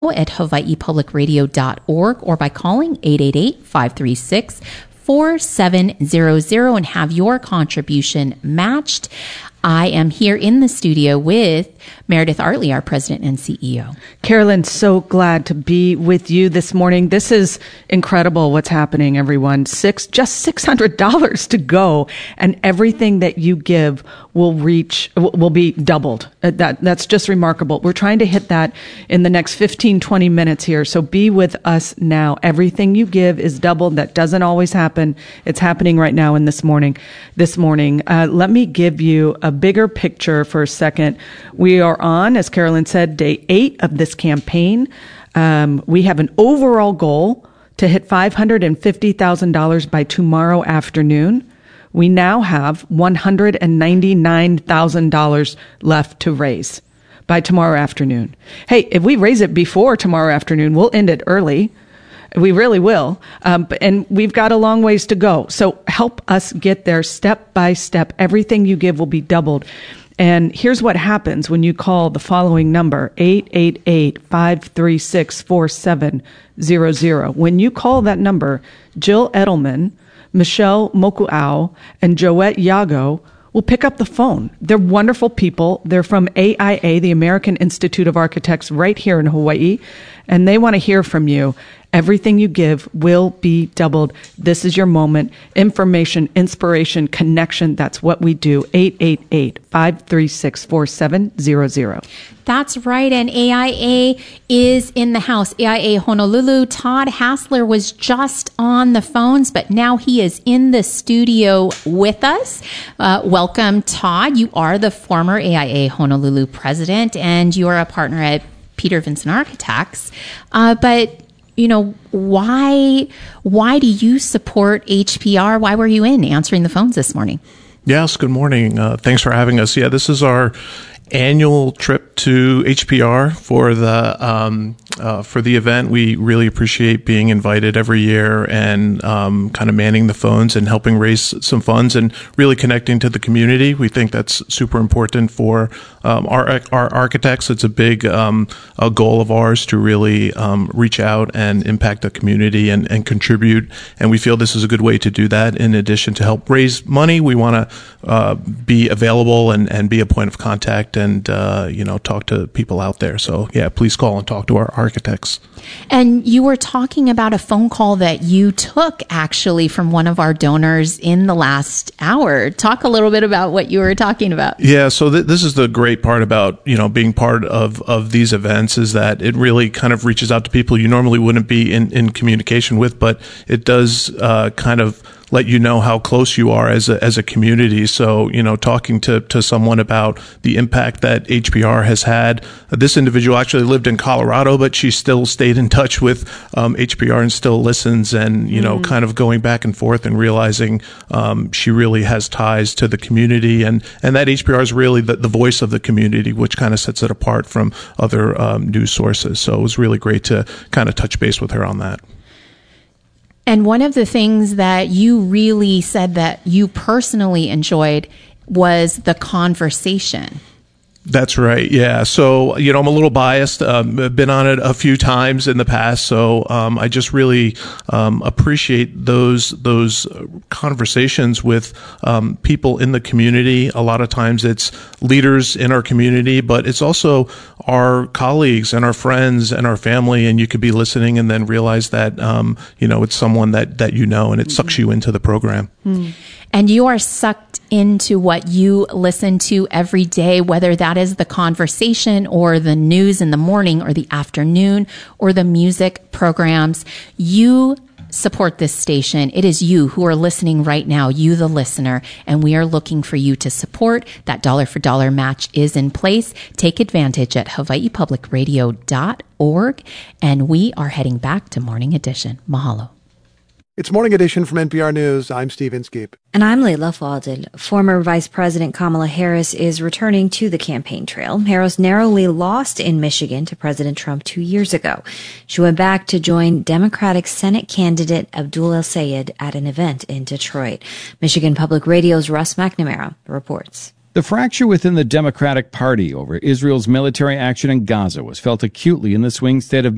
at hawaiipublicradio.org or by calling 888-536-4700 and have your contribution matched. I am here in the studio with Meredith Artley, our president and CEO. Carolyn, so glad to be with you this morning. This is incredible what's happening, everyone. Just $600 to go, and everything that you give will be doubled. That's just remarkable. We're trying to hit that in the next 15, 20 minutes here. So be with us now. Everything you give is doubled. That doesn't always happen. It's happening right now in this morning. Let me give you a bigger picture for a second. We are on, as Carolyn said, day 8 of this campaign. We have an overall goal to hit $550,000 by tomorrow afternoon. We now have $199,000 left to raise by tomorrow afternoon. Hey, if we raise it before tomorrow afternoon, we'll end it early. We really will. And we've got a long ways to go. So help us get there step by step. Everything you give will be doubled. And here's what happens when you call the following number, 888-536-4700. When you call that number, Jill Edelman, Michelle Mokuau, and Joette Yago will pick up the phone. They're wonderful people. They're from AIA, the American Institute of Architects, right here in Hawaii, and they want to hear from you. Everything you give will be doubled. This is your moment. Information, inspiration, connection. That's what we do. 888-536-4700. That's right. And AIA is in the house. AIA Honolulu. Todd Hassler was just on the phones, but now he is in the studio with us. Welcome, Todd. You are the former AIA Honolulu president, and you are a partner at Peter Vinson Architects. But you know, why do you support HPR? Why were you answering the phones this morning? Yes, good morning. Thanks for having us. Yeah, this is our annual trip to HPR for the event. We really appreciate being invited every year and kind of manning the phones and helping raise some funds and really connecting to the community. We think that's super important for our architects. It's a big a goal of ours to really reach out and impact the community and contribute. And we feel this is a good way to do that. In addition to help raise money, we want to be available and be a point of contact and talk to people out there. So yeah, please call and talk to our architects. And you were talking about a phone call that you took actually from one of our donors in the last hour. Talk a little bit about what you were talking about. Yeah, so this is the great part about being part of these events is that it really kind of reaches out to people you normally wouldn't be in communication with, but it does kind of let you know how close you are as a community. So, talking to someone about the impact that HPR has had. This individual actually lived in Colorado, but she still stayed in touch with HPR and still listens and, kind of going back and forth and realizing she really has ties to the community and that HPR is really the voice of the community, which kind of sets it apart from other news sources. So it was really great to kind of touch base with her on that. And one of the things that you really said that you personally enjoyed was the conversation. That's right. Yeah. So, I'm a little biased. I've been on it a few times in the past. So, I just really, appreciate those conversations with, people in the community. A lot of times it's leaders in our community, but it's also our colleagues and our friends and our family. And you could be listening and then realize that, it's someone that and it sucks you into the program. Mm. And you are sucked into what you listen to every day, whether that is the conversation or the news in the morning or the afternoon or the music programs. You support this station. It is you who are listening right now, you the listener, and we are looking for you to support. That dollar for dollar match is in place. Take advantage at hawaiipublicradio.org, and we are heading back to Morning Edition. Mahalo. It's Morning Edition from NPR News. I'm Steve Inskeep. And I'm Leila Fadel. Former Vice President Kamala Harris is returning to the campaign trail. Harris narrowly lost in Michigan to President Trump 2 years ago. She went back to join Democratic Senate candidate Abdul El-Sayed at an event in Detroit. Michigan Public Radio's Russ McNamara reports. The fracture within the Democratic Party over Israel's military action in Gaza was felt acutely in the swing state of